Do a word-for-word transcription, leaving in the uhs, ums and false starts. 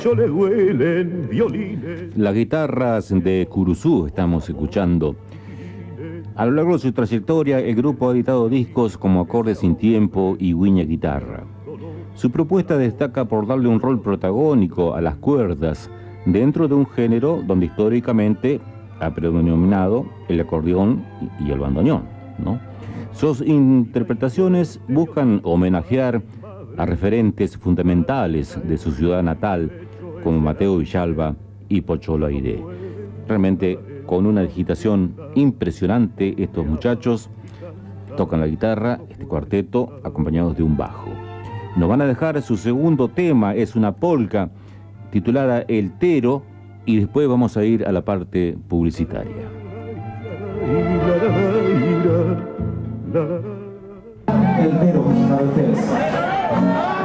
le duelen violines. Las guitarras de Curuzú estamos escuchando. A lo largo de su trayectoria, el grupo ha editado discos como Acordes sin Tiempo y Guiña Guitarra. Su propuesta destaca por darle un rol protagónico a las cuerdas dentro de un género donde históricamente ha predominado el acordeón y el bandoneón, ¿no? Sus interpretaciones buscan homenajear a referentes fundamentales de su ciudad natal, como Mateo Villalba y Pocholo Airé. Realmente, con una digitación impresionante, estos muchachos tocan la guitarra, este cuarteto, acompañados de un bajo. Nos van a dejar su segundo tema, es una polca titulada El Tero, y después vamos a ir a la parte publicitaria. El Tero, Saltes.